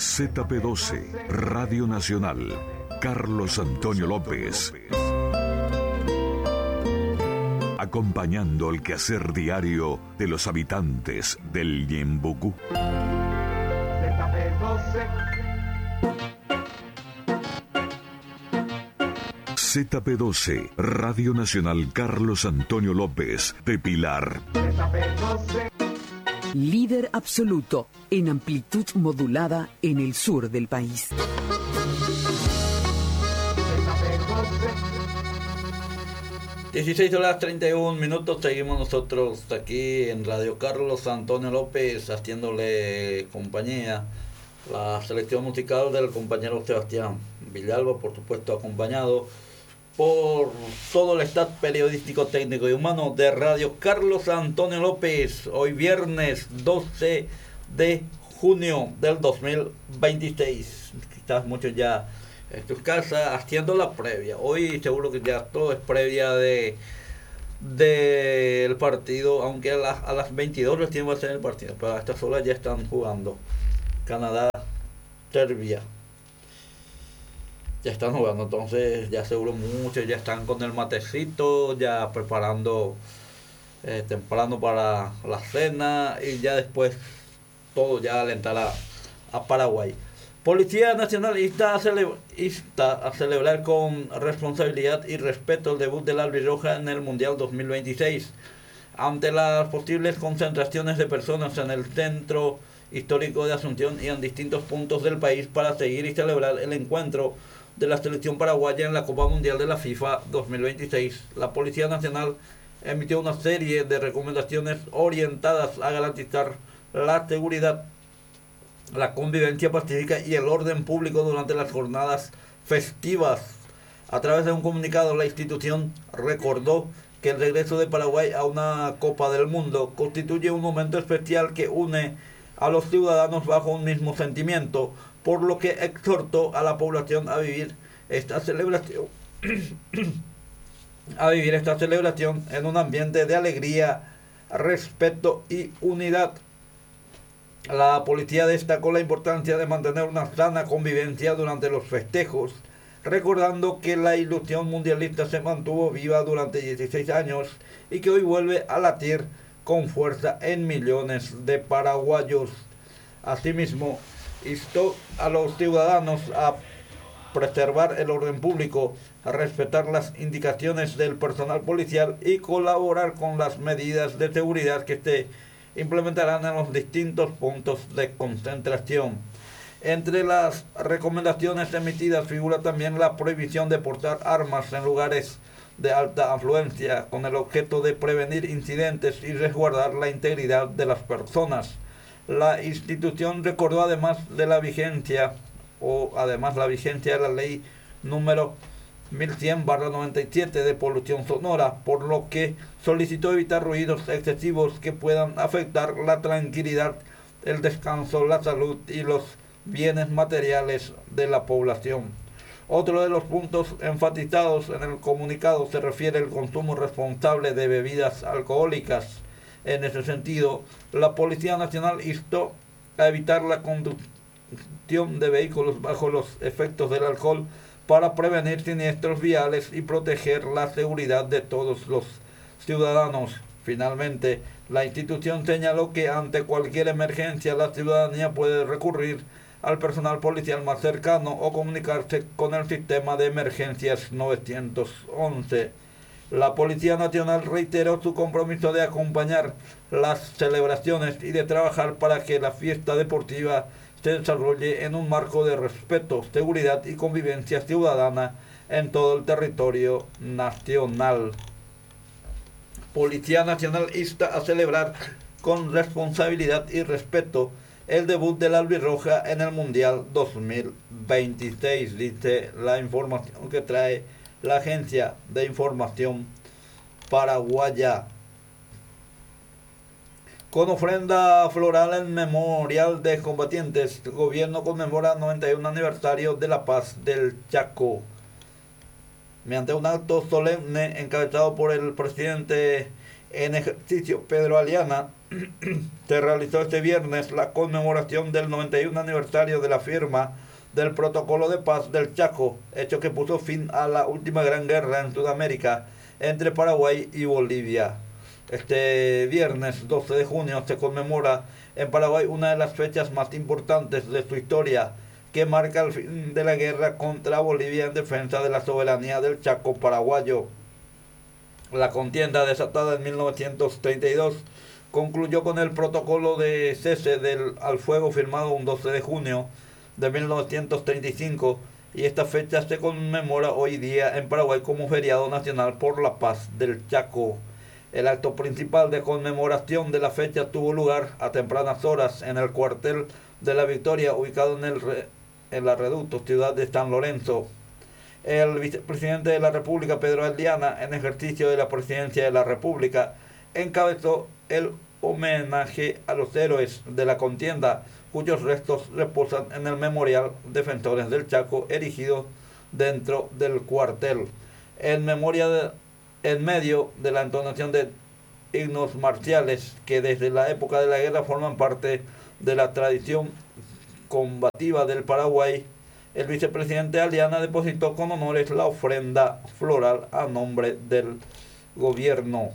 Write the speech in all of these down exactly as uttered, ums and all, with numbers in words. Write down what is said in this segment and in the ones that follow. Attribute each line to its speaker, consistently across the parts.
Speaker 1: Z P doce, Radio Nacional, Carlos Antonio López. Acompañando el quehacer diario de los habitantes del Ñembucú.
Speaker 2: Z P doce.
Speaker 1: Z P doce, Radio Nacional Carlos Antonio López de Pilar.
Speaker 2: Z P doce.
Speaker 3: Líder absoluto en amplitud modulada en el sur del país.
Speaker 2: Z P doce.
Speaker 4: dieciséis horas treinta y un minutos, seguimos nosotros aquí en Radio Carlos Antonio López haciéndole compañía. La selección musical del compañero Sebastián Villalba, por supuesto acompañado por todo el staff periodístico, técnico y humano de Radio Carlos Antonio López. Hoy viernes doce de junio del dos mil veintiséis. Quizás muchos ya en tus casas haciendo la previa. Hoy seguro que ya todo es previa de del partido, aunque a las, a las veintidós recién va a ser el partido, pero a estas horas ya están jugando Canadá, Serbia. Ya están jugando, entonces ya seguro muchos ya están con el matecito, ya preparando eh, temprano para la cena, y ya después todo ya alentará a Paraguay. Policía Nacional insta a, cele- insta a celebrar con responsabilidad y respeto el debut del Albirroja en el Mundial dos mil veintiséis. Ante las posibles concentraciones de personas en el centro histórico de Asunción y en distintos puntos del país para seguir y celebrar el encuentro de la selección paraguaya en la Copa Mundial de la FIFA dos mil veintiséis, la Policía Nacional emitió una serie de recomendaciones orientadas a garantizar la seguridad, la convivencia pacífica y el orden público durante las jornadas festivas. A través de un comunicado, la institución recordó que el regreso de Paraguay a una Copa del Mundo constituye un momento especial que une a los ciudadanos bajo un mismo sentimiento, por lo que exhortó a la población a vivir esta celebración a vivir esta celebración en un ambiente de alegría, respeto y unidad. La policía destacó la importancia de mantener una sana convivencia durante los festejos, recordando que la ilusión mundialista se mantuvo viva durante dieciséis años y que hoy vuelve a latir con fuerza en millones de paraguayos. Asimismo, instó a los ciudadanos a preservar el orden público, a respetar las indicaciones del personal policial y colaborar con las medidas de seguridad que se implementarán en los distintos puntos de concentración. Entre las recomendaciones emitidas figura también la prohibición de portar armas en lugares de alta afluencia, con el objeto de prevenir incidentes y resguardar la integridad de las personas. La institución recordó además de la vigencia o además la vigencia de la ley número mil cien barra noventa y siete de polución sonora, por lo que solicitó evitar ruidos excesivos que puedan afectar la tranquilidad, el descanso, la salud y los bienes materiales de la población. Otro de los puntos enfatizados en el comunicado se refiere al consumo responsable de bebidas alcohólicas. En ese sentido, la Policía Nacional instó a evitar la conducción de vehículos bajo los efectos del alcohol para prevenir siniestros viales y proteger la seguridad de todos los ciudadanos. Finalmente, la institución señaló que ante cualquier emergencia la ciudadanía puede recurrir al personal policial más cercano o comunicarse con el sistema de emergencias nueve once. La Policía Nacional reiteró su compromiso de acompañar las celebraciones y de trabajar para que la fiesta deportiva se desarrolle en un marco de respeto, seguridad y convivencia ciudadana en todo el territorio nacional. Policía Nacional insta a celebrar con responsabilidad y respeto el debut del Albirroja en el Mundial dos mil veintiséis, dice la información que trae la Agencia de Información Paraguaya. Con ofrenda floral en memorial de combatientes, el gobierno conmemora noventa y un aniversario de la paz del Chaco. Mediante un acto solemne encabezado por el presidente En ejercicio Pedro Aliana se realizó este viernes la conmemoración del noventa y uno aniversario de la firma del Protocolo de Paz del Chaco, hecho que puso fin a la última gran guerra en Sudamérica entre Paraguay y Bolivia. Este viernes doce de junio se conmemora en Paraguay una de las fechas más importantes de su historia, que marca el fin de la guerra contra Bolivia en defensa de la soberanía del Chaco paraguayo. La contienda, desatada en mil novecientos treinta y dos, concluyó con el protocolo de cese del, al fuego firmado un doce de junio de mil novecientos treinta y cinco, y esta fecha se conmemora hoy día en Paraguay como feriado nacional por la paz del Chaco. El acto principal de conmemoración de la fecha tuvo lugar a tempranas horas en el cuartel de la Victoria, ubicado en, el, en la Reducto, ciudad de San Lorenzo. El vicepresidente de la República, Pedro Aliana, en ejercicio de la presidencia de la República, encabezó el homenaje a los héroes de la contienda, cuyos restos reposan en el Memorial Defensores del Chaco, erigido dentro del cuartel. En memoria de, en medio de la entonación de himnos marciales que desde la época de la guerra forman parte de la tradición combativa del Paraguay, el vicepresidente Aliana depositó con honores la ofrenda floral a nombre del gobierno.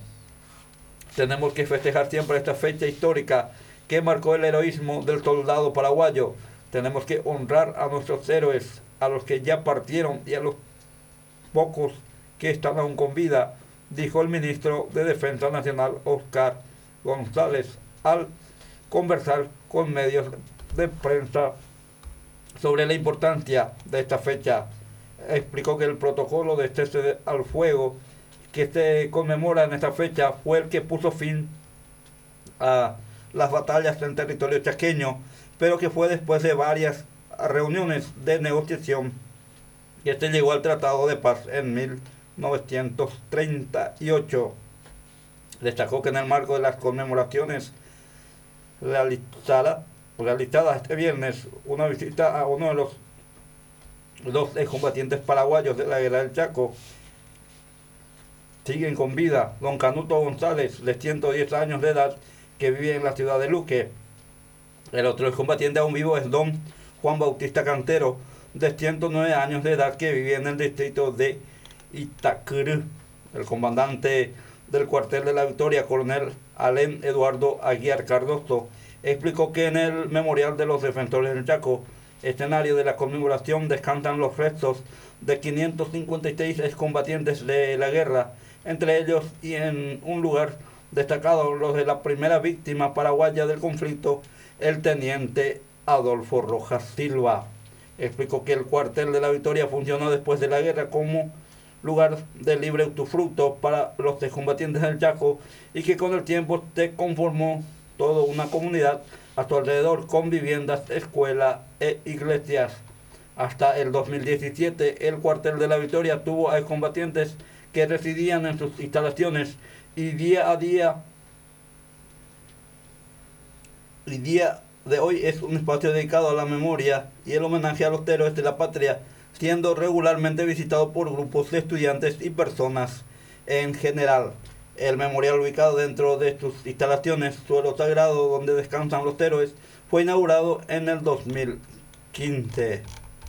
Speaker 4: Tenemos que festejar siempre esta fecha histórica que marcó el heroísmo del soldado paraguayo. Tenemos que honrar a nuestros héroes, a los que ya partieron y a los pocos que están aún con vida, dijo el ministro de Defensa Nacional, Oscar González, al conversar con medios de prensa sobre la importancia de esta fecha. Explicó que el protocolo de cese al fuego que se conmemora en esta fecha fue el que puso fin a las batallas en territorio chaqueño, pero que fue después de varias reuniones de negociación que se llegó al Tratado de Paz en mil novecientos treinta y ocho. Destacó que en el marco de las conmemoraciones realizadas realizada este viernes una visita a uno de los dos excombatientes paraguayos de la guerra del Chaco. Siguen con vida don Canuto González, de ciento diez años de edad, que vive en la ciudad de Luque. El otro excombatiente aún vivo es don Juan Bautista Cantero, de ciento nueve años de edad, que vive en el distrito de Itacurú. El comandante del cuartel de la Victoria, coronel Alén Eduardo Aguiar Cardoso, explicó que en el Memorial de los Defensores del Chaco, escenario de la conmemoración, descansan los restos de quinientos cincuenta y seis excombatientes de la guerra, entre ellos y en un lugar destacado los de la primera víctima paraguaya del conflicto, el teniente Adolfo Rojas Silva. Explicó que el cuartel de la Victoria funcionó después de la guerra como lugar de libre usufructo para los excombatientes del Chaco, y que con el tiempo se conformó toda una comunidad a su alrededor con viviendas, escuelas e iglesias. Hasta el dos mil diecisiete, el cuartel de la Victoria tuvo a excombatientes que residían en sus instalaciones, y día a día y día de hoy es un espacio dedicado a la memoria y el homenaje a los héroes de la patria, siendo regularmente visitado por grupos de estudiantes y personas en general. El memorial, ubicado dentro de sus instalaciones, suelo sagrado donde descansan los héroes, fue inaugurado en el dos mil quince.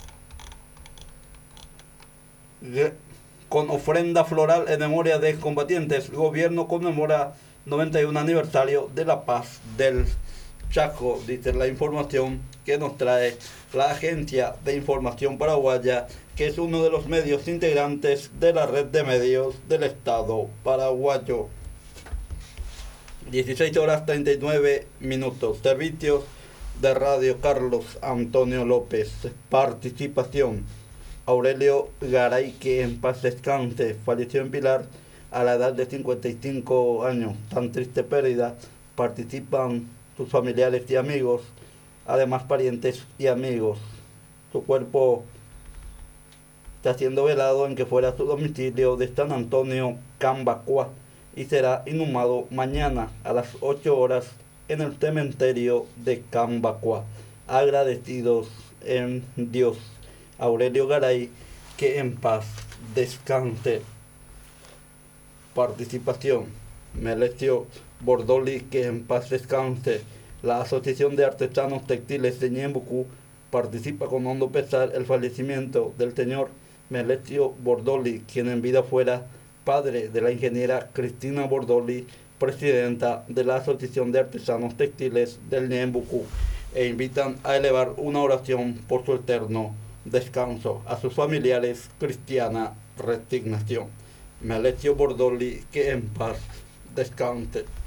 Speaker 4: Con ofrenda floral en memoria de excombatientes, el gobierno conmemora noventa y uno aniversario de la paz del Chaco, dice la información que nos trae la Agencia de Información Paraguaya, que es uno de los medios integrantes de la red de medios del Estado paraguayo. dieciséis horas treinta y nueve minutos. Servicios de Radio Carlos Antonio López. Participación: Aurelio Garay, que en paz descanse, falleció en Pilar a la edad de cincuenta y cinco años. Tan triste pérdida. Participan sus familiares y amigos, además parientes y amigos. Su cuerpo está siendo velado en que fuera su domicilio de San Antonio, Cambacua, y será inhumado mañana a las ocho horas en el cementerio de Cambacua. Agradecidos en Dios. Aurelio Garay, que en paz descanse. Participación: Melesio Bordoli, que en paz descanse. La Asociación de Artesanos Textiles de Ñembucú participa con hondo pesar el fallecimiento del señor Melesio Bordoli, quien en vida fuera padre de la ingeniera Cristina Bordoli, presidenta de la Asociación de Artesanos Textiles del Ñembucú, e invitan a elevar una oración por su eterno descanso. A sus familiares, cristiana resignación. Melesio Bordoli, que en paz descanse.